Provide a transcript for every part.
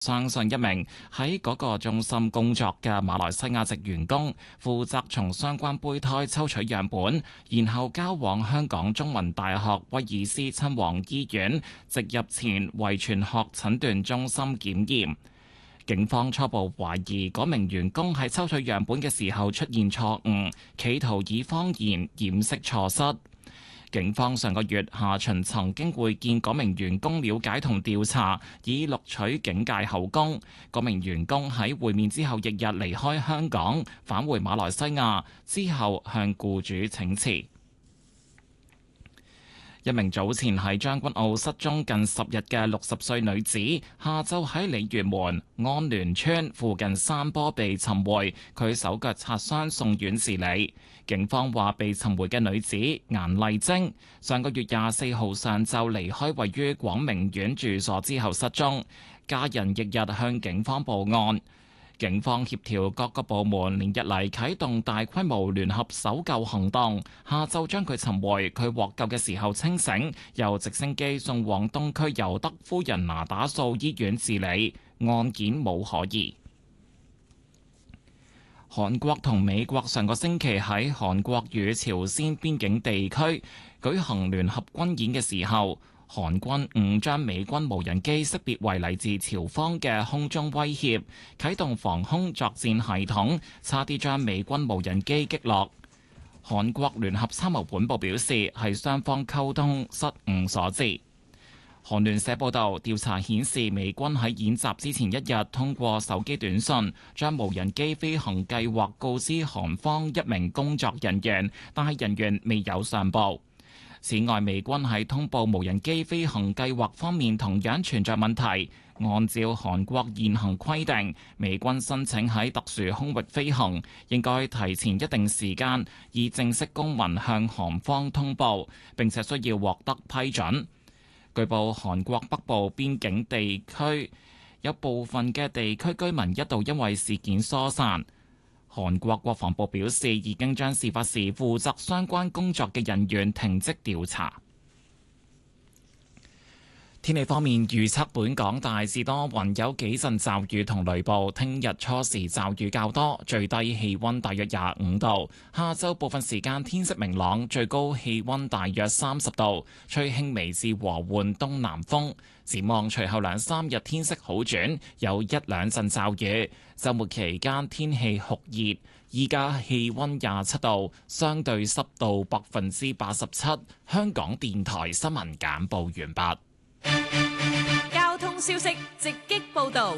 相信一名喺嗰個中心工作嘅馬來西亞籍員工負責從相關胚胎抽取樣本，然後交往香港中文大學威爾斯親王醫院植入前遺傳學診斷中心檢驗。警方初步懷疑嗰名員工喺抽取樣本嘅時候出現錯誤，企圖以謊言掩飾錯失。警方上個月下旬曾經會見嗰名員工了解同調查，以錄取警戒口供。嗰名員工喺會面之後，翌日離開香港，返回馬來西亞，之後向僱主請辭。一名早前喺將軍澳失蹤近10日嘅60歲女子，下晝喺鯉魚門安聯村附近山坡被尋回，佢手腳擦傷，送院治理。警方話，被尋回嘅女子顏麗晶上個月24號上晝離開位於廣明苑住所之後失蹤，家人翌日向警方報案。警方協調各個部門連日嚟啟動大規模聯合搜救行動，下晝將佢尋回，佢獲救嘅時候清醒，由直升機送往東區尤德夫人那打素醫院治理，案件冇可疑。韓國同美國上個星期喺韓國與朝鮮邊境地區舉行聯合軍演嘅時候，韓軍誤將美軍無人機識別為嚟自朝方嘅空中威脅，啟動防空作戰系統，差啲將美軍無人機擊落。韓國聯合參謀本部表示，係雙方溝通失誤所致。韓聯社報導，調查顯示美軍喺演習之前一日通過手機短信將無人機飛行計劃告知韓方一名工作人員，但係人員未有上報。此外，美軍喺通報無人機飛行計劃方面同樣存在問題。按照韓國現行規定，美軍申請喺特殊空域飛行，應該提前一定時間以正式公文向韓方通報，並且需要獲得批准。據報，韓國北部邊境地區有部分嘅地區居民一度因為事件疏散。韓國國防部表示，已經將事發時負責相關工作嘅人員停職調查。天氣方面，預測本港大致多雲，有幾陣驟雨同雷暴。聽日初時驟雨較多，最低氣溫大約25度。下晝部分時間天色明朗，最高氣溫大約30度，吹輕微至和緩東南風。展望隨後2、3日天色好轉，有1、2陣驟雨。週末期間天氣酷熱，依家氣溫27度，相對濕度87%。香港電台新聞簡報完畢。 交通消息直擊報道。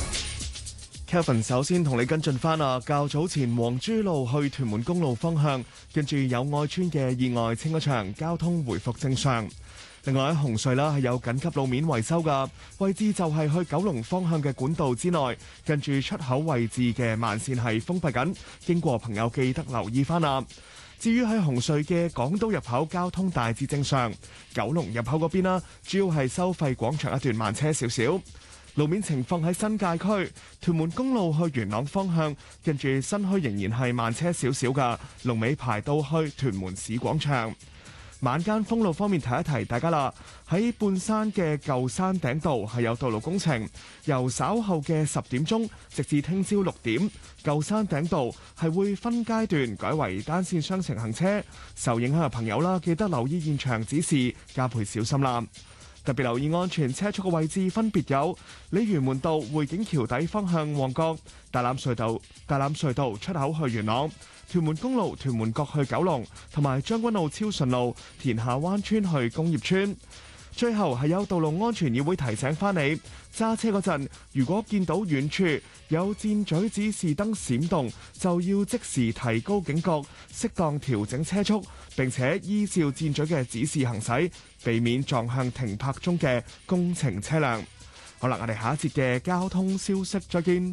Kevin 首先同你跟進翻啊，較早前黃珠路去屯門公路方向，跟住友愛村嘅意外清咗場，交通回復正常。另外喺紅隧啦，係有緊急路面維修噶，位置就係去九龍方向嘅管道之內，跟住出口位置嘅慢線係封閉緊，經過朋友記得留意翻啊。至於喺紅隧嘅港島入口交通大致正常，九龍入口嗰邊啦，主要係收費廣場一段慢車少少。路面情況喺新界區屯門公路去元朗方向，跟住新墟仍然係慢車少少噶，龍尾排到去屯門市廣場。晚間封路方面提一提大家啦，喺半山嘅舊山頂道係有道路工程，由稍後嘅10點鐘直至聽朝6點，舊山頂道係會分階段改為單線雙程行車，受影響嘅朋友啦，記得留意現場指示，加倍小心啦。特別留意安全車速嘅位置分別有鯉魚門道匯景橋底方向旺角、大欖隧道出口去元朗、屯門公路屯門角去九龍，同埋將軍澳超順路田下灣村去工業村。最後係有道路安全議會提醒翻你，揸車嗰陣如果見到遠處有箭嘴指示燈閃動，就要即時提高警覺，適當調整車速，並且依照箭嘴嘅指示行駛，避免撞向停泊中嘅工程車輛。好啦，我哋下一節嘅交通消息再見。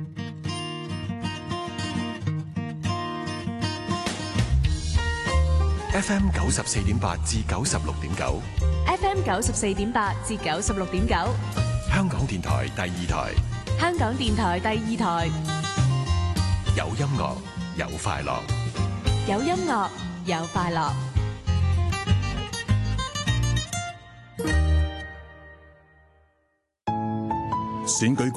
FM 94.8至96.9 FM 94.8至96.9， 香港電台第二台， 香港電台第二台， 有音樂有快樂， 有音樂有快樂。 選舉